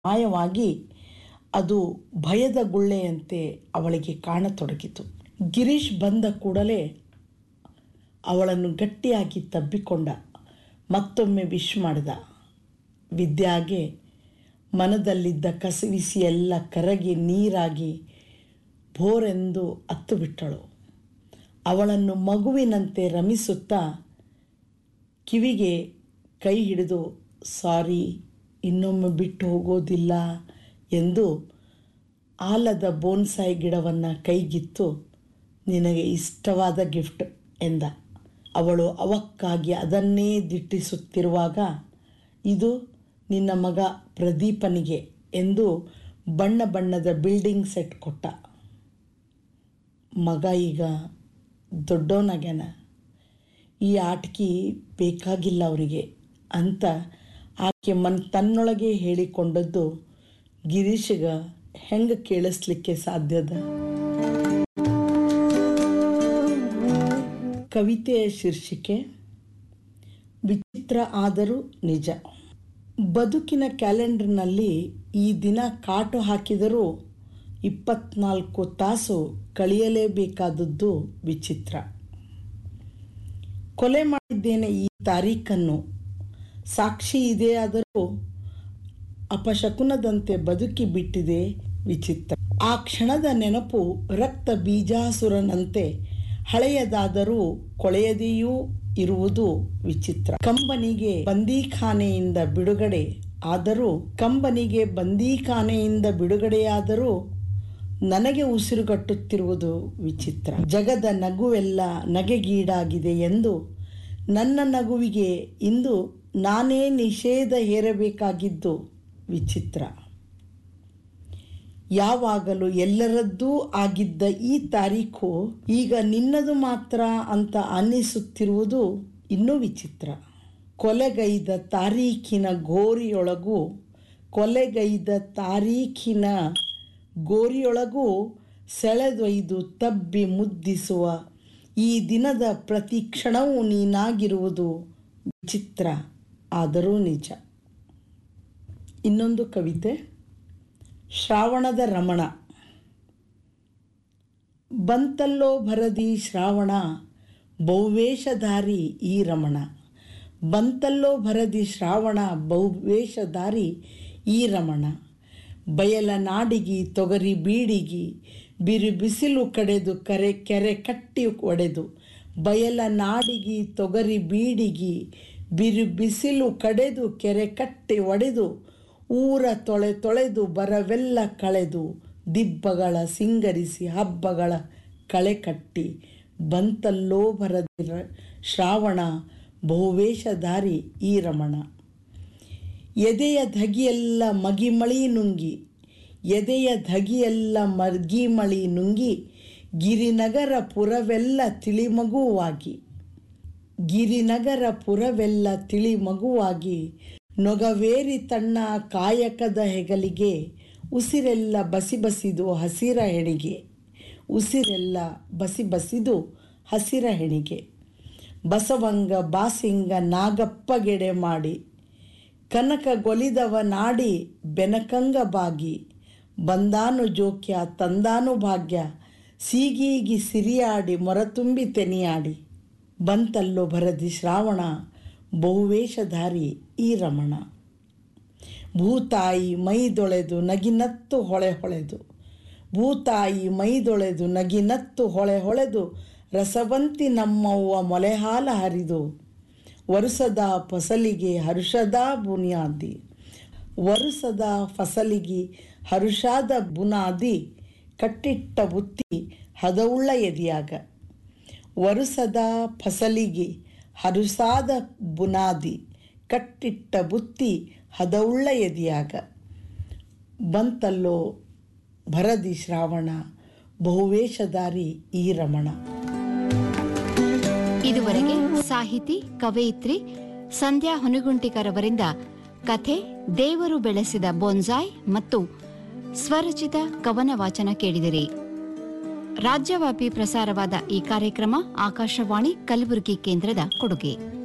ಮಾಯವಾಗಿ ಅದು ಭಯದ ಗುಳ್ಳೆಯಂತೆ ಅವಳಿಗೆ ಕಾಣತೊಡಗಿತು. ಗಿರೀಶ್ ಬಂದ ಕೂಡಲೇ ಅವಳನ್ನು ಗಟ್ಟಿಯಾಗಿ ತಬ್ಬಿಕೊಂಡ. ಮತ್ತೊಮ್ಮೆ ವಿಶ್ ಮಾಡಿದ. ವಿದ್ಯಾಗೆ ಮನದಲ್ಲಿದ್ದ ಕಸವಿಸಿ ಎಲ್ಲ ಕರಗಿ ನೀರಾಗಿ ಬೋರೆಂದು ಅತ್ತು ಬಿಟ್ಟಳು. ಅವಳನ್ನು ಮಗುವಿನಂತೆ ರಮಿಸುತ್ತಾ ಕಿವಿಗೆ ಕೈ ಹಿಡಿದು ಸಾರಿ, ಇನ್ನೊಮ್ಮೆ ಬಿಟ್ಟು ಹೋಗೋದಿಲ್ಲ ಎಂದು ಆಲದ ಬೋನ್ಸಾಯಿ ಗಿಡವನ್ನು ಕೈಗಿತ್ತು ನಿನಗೆ ಇಷ್ಟವಾದ ಗಿಫ್ಟ್ ಎಂದ. ಅವಳು ಅವಕ್ಕಾಗಿ ಅದನ್ನೇ ದಿಟ್ಟಿಸುತ್ತಿರುವಾಗ ಇದು ನಿನ್ನ ಮಗ ಪ್ರದೀಪನಿಗೆ ಎಂದು ಬಣ್ಣ ಬಣ್ಣದ ಬಿಲ್ಡಿಂಗ್ ಸೆಟ್ ಕೊಟ್ಟ. ಮಗ ಈಗ ದೊಡ್ಡವನಾಗ್ಯಾನ, ಈ ಆಟಿಕೆ ಬೇಕಾಗಿಲ್ಲ ಅವರಿಗೆ ಅಂತ ಆಕೆ ತನ್ನೊಳಗೆ ಹೇಳಿಕೊಂಡದ್ದು ಗಿರೀಶ್ಗ ಹೆಂಗೆ ಕೇಳಿಸ್ಲಿಕ್ಕೆ ಸಾಧ್ಯದ? ಕವಿತೆಯ ಶೀರ್ಷಿಕೆ ವಿಚಿತ್ರ ಆದರೂ ನಿಜ. ಬದುಕಿನ ಕ್ಯಾಲೆಂಡರ್ನಲ್ಲಿ ಈ ದಿನ ಕಾಟು ಹಾಕಿದರೂ 24 ತಾಸು ಕಳೆಯಲೇಬೇಕಾದದ್ದು ವಿಚಿತ್ರ. ಕೊಲೆ ಮಾಡಿದ್ದೇನೆ ಈ ತಾರೀಖನ್ನು, ಸಾಕ್ಷಿ ಇದೆಯಾದರೂ ಅಪಶಕುನದಂತೆ ಬದುಕಿ ಬಿಟ್ಟಿದೆ ವಿಚಿತ್ರ. ಆ ಕ್ಷಣದ ನೆನಪು ರಕ್ತ ಬೀಜಾಸುರನಂತೆ ಹಳೆಯದಾದರೂ ಕೊಳೆಯದೆಯೂ ಇರುವುದು ವಿಚಿತ್ರ. ಕಂಬನಿಗೆ ಬಂದೀಖಾನೆಯಿಂದ ಬಿಡುಗಡೆಯಾದರೂ ನನಗೆ ಉಸಿರುಗಟ್ಟುತ್ತಿರುವುದು ವಿಚಿತ್ರ. ಜಗದ ನಗುವೆಲ್ಲ ನಗೆಗೀಡಾಗಿದೆ ಎಂದು ನನ್ನ ನಗುವಿಗೆ ಇಂದು ನಾನೇ ನಿಷೇಧ ಹೇರಬೇಕಾಗಿದ್ದು ವಿಚಿತ್ರ. ಯಾವಾಗಲೂ ಎಲ್ಲರದ್ದೂ ಆಗಿದ್ದ ಈ ತಾರೀಖು ಈಗ ನಿನ್ನದು ಮಾತ್ರ ಅಂತ ಅನ್ನಿಸುತ್ತಿರುವುದು ಇನ್ನೂ ವಿಚಿತ್ರ. ಕೊಲೆಗೈದ ತಾರೀಖಿನ ಗೋರಿಯೊಳಗೂ ಸೆಳೆದೊಯ್ದು ತಬ್ಬಿ ಮುದ್ದಿಸುವ ಈ ದಿನದ ಪ್ರತಿ ಕ್ಷಣವೂ ನೀನಾಗಿರುವುದು ವಿಚಿತ್ರ ಆದರೂ ನಿಜ. ಇನ್ನೊಂದು ಕವಿತೆ, ಶ್ರಾವಣದ ರಮಣ. ಬಂತಲ್ಲೋ ಭರದಿ ಶ್ರಾವಣ, ಬಹುವೇಷಧಾರಿ ಈ ರಮಣ. ಬಂತಲ್ಲೋ ಭರದಿ ಶ್ರಾವಣ, ಬಹುವೇಷಧಾರಿ ಈ ರಮಣ. ಬಯಲ ನಾಡಿಗಿ ತೊಗರಿ ಬೀಡಿಗಿ, ಬಿರು ಬಿಸಿಲು ಕಡೆದು ಕೆರೆ ಕಟ್ಟಿ ಒಡೆದು. ಬಯಲ ನಾಡಿಗಿ ತೊಗರಿ ಬೀಡಿಗಿ, ಬಿರು ಬಿಸಿಲು ಕಡೆದು ಕೆರೆ ಕಟ್ಟಿ ಒಡೆದು. ಊರ ತೊಳೆದು ಬರವೆಲ್ಲ ಕಳೆದು, ದಿಬ್ಬಗಳ ಸಿಂಗರಿಸಿ ಹಬ್ಬಗಳ ಕಳೆ ಕಟ್ಟಿ. ಬಂತಲ್ಲೋ ಭರದಿ ಶ್ರಾವಣ, ಬಹುವೇಷಧಾರಿ ಈ ರಮಣ. ಎದೆಯ ಧಗಿಯೆಲ್ಲ ಮಗಿಮಳಿ ನುಂಗಿ, ಗಿರಿನಗರ ಪುರವೆಲ್ಲ ತಿಳಿಮಗುವಾಗಿ. ನೊಗವೇರಿ ತನ್ನ ಕಾಯಕದ ಹೆಗಲಿಗೆ, ಉಸಿರೆಲ್ಲ ಬಸಿಬಸಿದು ಹಸಿರ ಹೆಣಿಗೆ. ಬಸವಂಗ ಬಾಸಿಂಗ ನಾಗಪ್ಪಗೆಡೆ ಮಾಡಿ, ಕನಕಗೊಲಿದವ ನಾಡಿ ಬೆನಕಂಗ ಬಾಗಿ. ಬಂದಾನು ಜೋಕ್ಯ ತಂದಾನು ಭಾಗ್ಯ, ಸೀಗೀಗಿ ಸಿರಿಯಾಡಿ ಮೊರತುಂಬಿ ತೆನಿಯಾಡಿ. ಬಂತಲ್ಲೋ ಭರದಿ ಶ್ರಾವಣ, ಬಹುವೇಷಧಾರಿ ಈ ರಮಣ. ಭೂತಾಯಿ ಮೈದೊಳೆದು ನಗಿನತ್ತು ಹೊಳೆದು, ರಸವಂತಿ ನಮ್ಮವ್ವ ಮೊಲೆಹಾಲ ಹರಿದು. ವರುಸದ ಫಸಲಿಗೆ ಹರುಷಾದ ಬುನಾದಿ, ಕಟ್ಟಿಟ್ಟ ಬುತ್ತಿ ಹದವುಳ್ಳ ಎದಿಯಾಗ. ವರುಸದ ಫಸಲಿಗೆ ಹರುಸಾದ ಬುನಾದಿ, ಕಟ್ಟಿಟ್ಟ ಬುತ್ತಿ ಹದವುಳ್ಳ ಎದಿಯಾಗ. ಬಂತಲ್ಲೋ ಭರದಿ ಶ್ರಾವಣ, ಬಹುವೇಷಧಾರಿ ಈ ರಮಣ. ಇದುವರೆಗೆ ಸಾಹಿತಿ ಕವಯಿತ್ರಿ ಸಂಧ್ಯಾ ಹೊನಗುಂಟಿಕರವರಿಂದ ಕಥೆ ದೇವರು ಬೆಳೆಸಿದ ಬೋನ್ಸಾಯ್ ಮತ್ತು ಸ್ವರಚಿತ ಕವನ ವಾಚನ ಕೇಳಿದಿರಿ. ರಾಜ್ಯವ್ಯಾಪಿ ಪ್ರಸಾರವಾದ ಈ ಕಾರ್ಯಕ್ರಮ ಆಕಾಶವಾಣಿ ಕಲಬುರಗಿ ಕೇಂದ್ರದ ಕೊಡುಗೆ.